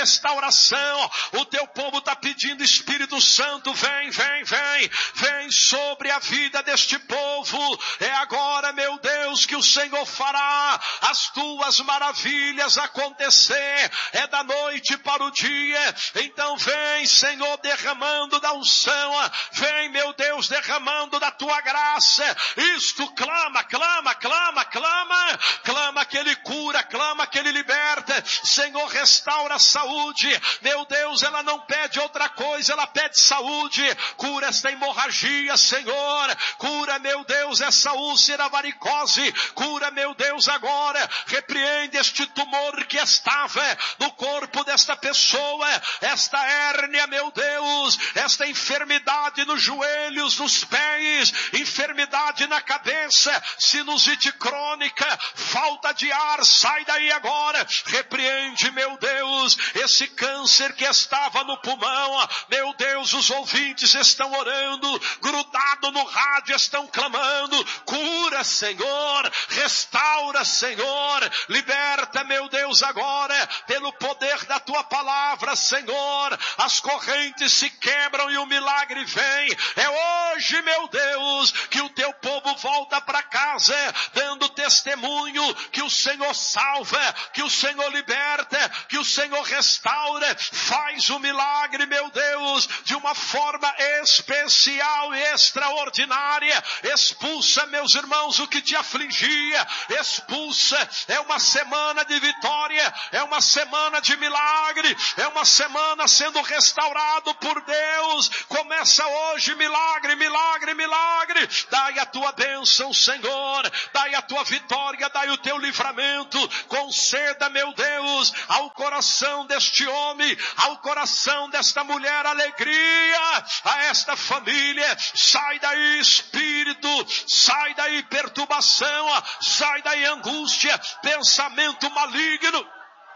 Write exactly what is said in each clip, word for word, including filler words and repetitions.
restauração. O teu povo está pedindo, Espírito Santo, vem, vem, vem, vem sobre a vida deste povo. É agora, meu Deus, que o Senhor fará as tuas maravilhas acontecer. É da noite para o dia. Então vem, Senhor, derramando da unção. Vem, meu Deus, derramando da tua graça. Isto clama, clama, clama, clama. Clama que Ele cura, clama que Ele liberta. Senhor, restaura a saúde. Meu Deus, ela não pede outra coisa, ela pede saúde. Cura esta hemorragia, Senhor. Cura, meu Deus, essa úlcera varicose. Cura, meu Deus, agora. Repreende este tumor que estava no corpo desta pessoa. Esta hérnia, meu Deus. Esta enfermidade nos joelhos, nos pés. Enfermidade na cabeça. Sinusite crônica. Falta de ar. Sai daí agora. Repreende, meu Deus, esse câncer que estava no pulmão. Meu Deus, os ouvintes estão orando, grudado no rádio, estão clamando. Cura, Senhor, restaura, Senhor, liberta, meu Deus, agora, pelo poder da tua palavra, Senhor. As correntes se quebram e o milagre vem. É hoje, meu Deus, que o teu povo volta para casa, dando testemunho que o Senhor salva, que o Senhor liberta, que o Senhor restaura. Faz o milagre, meu Deus, de uma forma especial e extraordinária. Expulsa, meus irmãos, o que te afligia. Expulsa. É uma semana de vitória, é uma semana de milagre, é uma semana sendo restaurado por Deus. Começa hoje, milagre, milagre, milagre. Dai a tua bênção, Senhor, dai a tua vitória, dai o teu livramento. Conceda, meu Deus, ao coração deste homem, ao coração desta mulher, alegria, a esta família. Sai daí espírito, sai daí perturbação, sai daí angústia, pensamento maligno,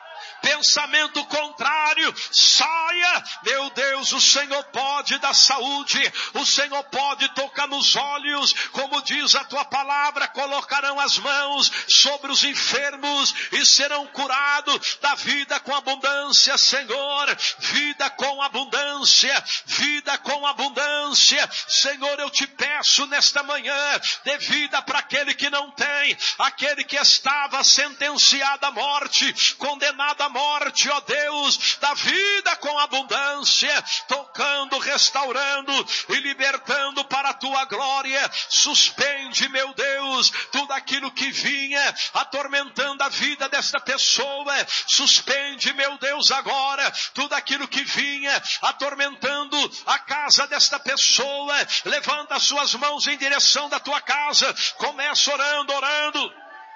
pensamento contrário, saia. Meu Deus, o Senhor pode dar saúde, o Senhor pode tocar nos olhos, como diz a tua palavra, colocarão as mãos sobre os enfermos e serão curados. Da vida com abundância, Senhor, vida com abundância, vida com abundância. Senhor, eu te peço nesta manhã, dê vida para aquele que não tem, aquele que estava sentenciado à morte, condenado à morte, ó Deus, da vida com abundância, tocando, restaurando e libertando para a tua glória. Suspende, meu Deus, tudo aquilo que vinha atormentando a vida desta pessoa. Suspende, meu Deus, agora tudo aquilo que vinha atormentando a casa desta pessoa. Levanta as suas mãos em direção da tua casa. Começa orando, orando.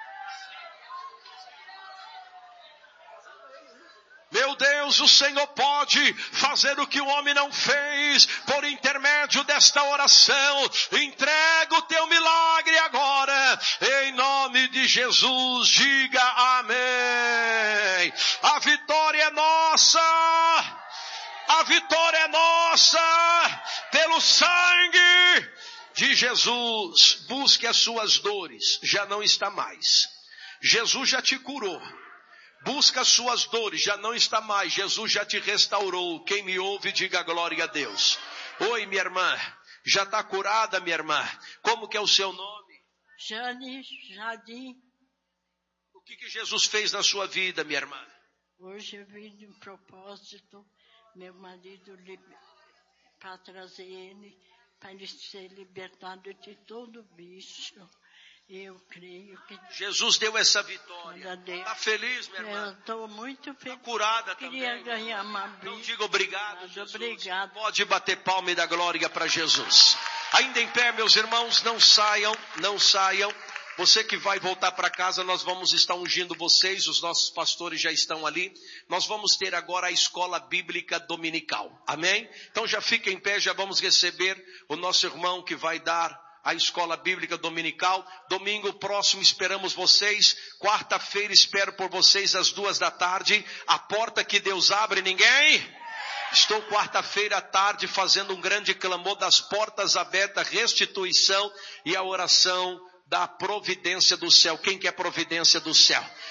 Meu Deus, o Senhor pode fazer o que o homem não fez por intermédio desta oração. Entrega o teu milagre agora, em nome de Jesus. Diga amém. A vitória é nossa. A vitória é nossa pelo sangue de Jesus. Busque as suas dores, já não está mais. Jesus já te curou. Busca as suas dores, já não está mais. Jesus já te restaurou. Quem me ouve, diga glória a Deus. Oi, minha irmã. Já está curada, minha irmã? Como que é o seu nome? Jane Jardim. O que que Jesus fez na sua vida, minha irmã? Hoje eu vim de um propósito, meu marido, para trazer ele, para ele ser libertado de todo bicho. Eu creio que Jesus deu essa vitória. Está feliz, minha irmã? Eu estou muito feliz. Está curada Queria também. ganhar uma briga. Não diga obrigado, Jesus. Obrigado. Pode bater palma e dar glória para Jesus. Ainda em pé, meus irmãos, não saiam, não saiam. Você que vai voltar para casa, nós vamos estar ungindo vocês, os nossos pastores já estão ali. Nós vamos ter agora a escola bíblica dominical. Amém? Então já fica em pé, já vamos receber o nosso irmão que vai dar a escola bíblica dominical. Domingo próximo esperamos vocês. Quarta-feira espero por vocês às duas da tarde. A porta que Deus abre, ninguém... Estou quarta-feira à tarde fazendo um grande clamor das portas abertas, restituição e a oração da providência do céu. Quem quer providência do céu?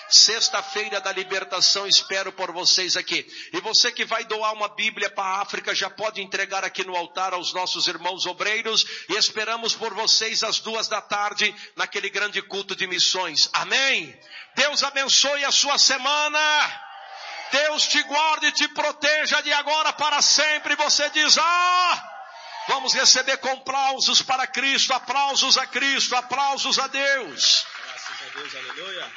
Sexta-feira da libertação, espero por vocês aqui. E você que vai doar uma Bíblia para a África, já pode entregar aqui no altar aos nossos irmãos obreiros. E esperamos por vocês às duas da tarde, naquele grande culto de missões. Amém? Deus abençoe a sua semana. Deus te guarde e te proteja de agora para sempre. Você diz, ah, vamos receber com aplausos para Cristo, aplausos a Cristo, aplausos a Deus. Graças a Deus, aleluia.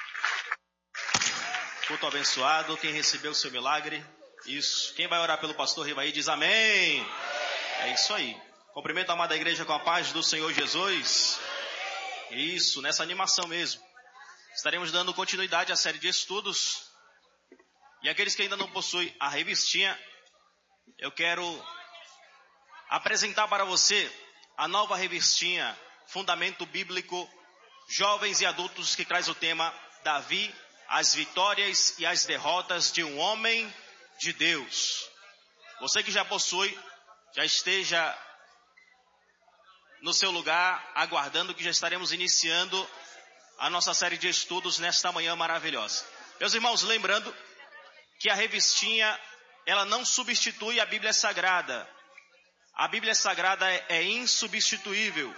Culto abençoado, quem recebeu o seu milagre, isso. Quem vai orar pelo pastor Rivaí diz amém. É isso aí. Cumprimento a amada igreja com a paz do Senhor Jesus. Isso, nessa animação mesmo. Estaremos dando continuidade à série de estudos. E aqueles que ainda não possuem a revistinha, eu quero apresentar para você a nova revistinha Fundamento Bíblico Jovens e Adultos, que traz o tema Davi, as vitórias e as derrotas de um homem de Deus. Você que já possui, já esteja no seu lugar, aguardando que já estaremos iniciando a nossa série de estudos nesta manhã maravilhosa. Meus irmãos, lembrando que a revistinha, ela não substitui a Bíblia Sagrada. A Bíblia Sagrada é, é insubstituível.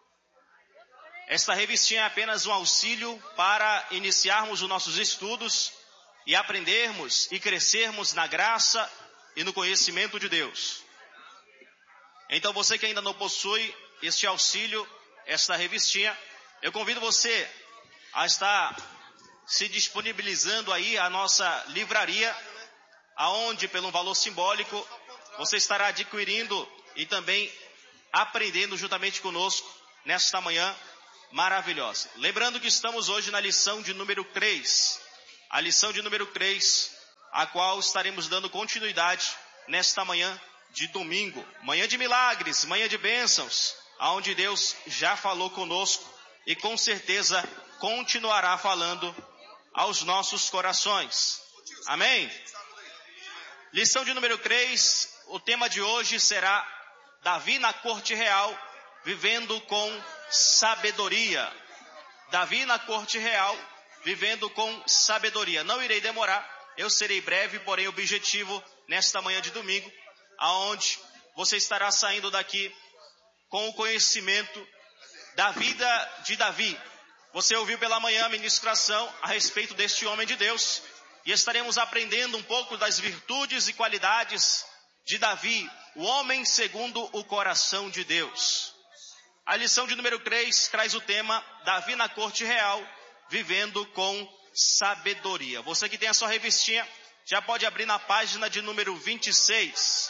Esta revistinha é apenas um auxílio para iniciarmos os nossos estudos e aprendermos e crescermos na graça e no conhecimento de Deus. Então você que ainda não possui este auxílio, esta revistinha, eu convido você a estar se disponibilizando aí a nossa livraria, aonde pelo valor simbólico você estará adquirindo e também aprendendo juntamente conosco nesta manhã maravilhosa. Lembrando que estamos hoje na lição de número três. A lição de número três, a qual estaremos dando continuidade nesta manhã de domingo. Manhã de milagres, manhã de bênçãos, aonde Deus já falou conosco e com certeza continuará falando aos nossos corações. Amém? Lição de número três, o tema de hoje será Davi na corte real, vivendo com sabedoria. Davi na corte real, vivendo com sabedoria. Não irei demorar, eu serei breve, porém objetivo, nesta manhã de domingo, aonde você estará saindo daqui com o conhecimento da vida de Davi. Você ouviu pela manhã a ministração a respeito deste homem de Deus, e estaremos aprendendo um pouco das virtudes e qualidades de Davi, o homem segundo o coração de Deus. A lição de número três traz o tema Davi na corte real, vivendo com sabedoria. Você que tem a sua revistinha, já pode abrir na página de número vinte e seis.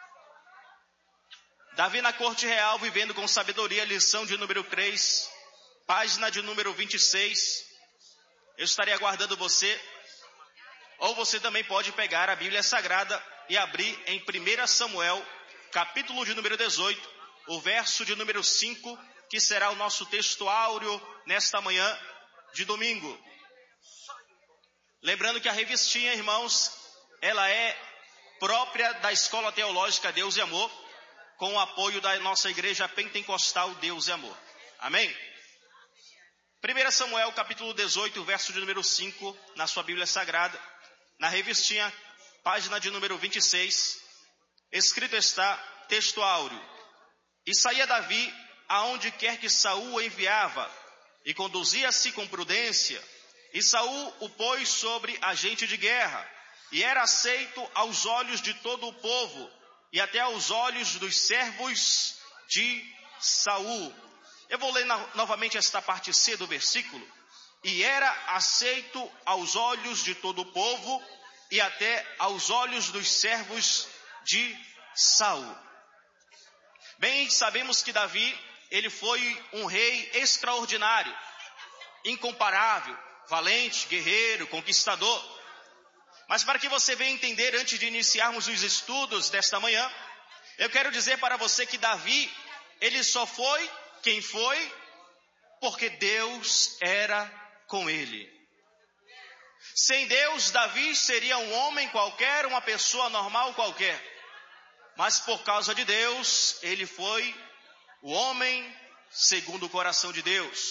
Davi na corte real, vivendo com sabedoria, lição de número três, página de número vinte e seis. Eu estarei aguardando você. Ou você também pode pegar a Bíblia Sagrada e abrir em primeiro Samuel, capítulo de número dezoito, o verso de número cinco, que será o nosso texto áureo nesta manhã de domingo. Lembrando que a revistinha, irmãos, ela é própria da Escola Teológica Deus e Amor, com o apoio da nossa igreja pentecostal Deus e Amor. Amém? primeiro Samuel, capítulo dezoito, verso de número cinco, na sua Bíblia Sagrada, na revistinha, página de número vinte e seis, escrito está, texto áureo: E saía Davi aonde quer que Saul o enviava, e conduzia-se com prudência, e Saul o pôs sobre agente de guerra, e era aceito aos olhos de todo o povo, e até aos olhos dos servos de Saul. Eu vou ler no- novamente esta parte C do versículo. E era aceito aos olhos de todo o povo, e até aos olhos dos servos de Saul. Bem, sabemos que Davi, ele foi um rei extraordinário, incomparável, valente, guerreiro, conquistador. Mas para que você venha entender, antes de iniciarmos os estudos desta manhã, eu quero dizer para você que Davi, ele só foi quem foi porque Deus era com ele. Sem Deus, Davi seria um homem qualquer, uma pessoa normal qualquer. Mas por causa de Deus, ele foi o homem segundo o coração de Deus.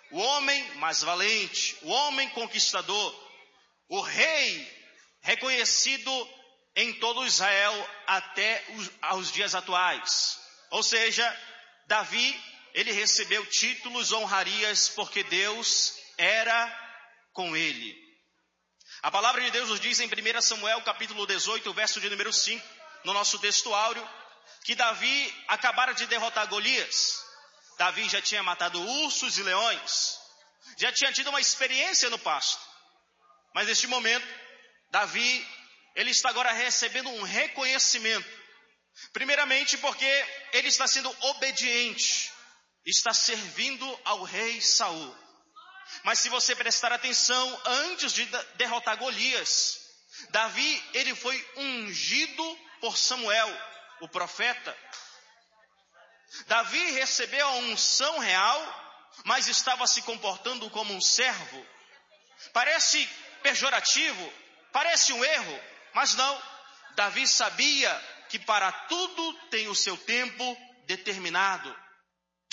o homem mais valente, o homem conquistador, o rei reconhecido em todo Israel até os, aos dias atuais. Ou seja, Davi, ele recebeu títulos, honrarias, porque Deus era com ele. A palavra de Deus nos diz em primeiro Samuel, capítulo dezoito, verso de número cinco, no nosso texto áureo, que Davi acabara de derrotar Golias. Davi já tinha matado ursos e leões, já tinha tido uma experiência no pasto. Mas neste momento, Davi, ele está agora recebendo um reconhecimento. Primeiramente porque ele está sendo obediente, está servindo ao rei Saul. Mas se você prestar atenção, antes de derrotar Golias, Davi, ele foi ungido por Samuel, o profeta. Davi recebeu a unção real, mas estava se comportando como um servo. Parece pejorativo, parece um erro, mas não. Davi sabia que para tudo tem o seu tempo determinado.